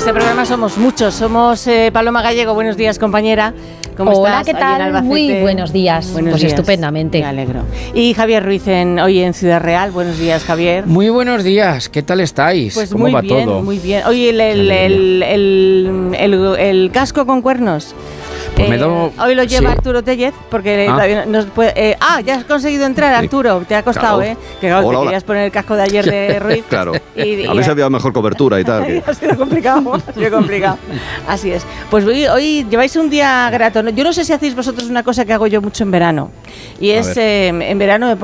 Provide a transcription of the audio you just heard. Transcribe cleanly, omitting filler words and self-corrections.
este programa somos muchos. Somos Paloma Gallego, buenos días, compañera. ¿Cómo Hola, estás? ¿qué tal? Muy buenos días. Buenos días. Estupendamente. Me alegro. Y Javier Ruiz hoy en Ciudad Real. Buenos días, Javier. Muy buenos días. ¿Qué tal estáis? Pues ¿Cómo muy va bien, todo? muy bien. Oye, el casco con cuernos. Pues hoy lo lleva sí. Arturo Tellez porque todavía no puede, ya has conseguido entrar, Arturo. Te ha costado, Claro. Que claro, Hola, te querías poner el casco de ayer de Ruiz. Claro. Y A ver si había mejor cobertura y tal. Ha sido complicado, Así es. Pues hoy lleváis un día grato. Yo no sé si hacéis vosotros una cosa que hago yo mucho en verano. Y es, en verano me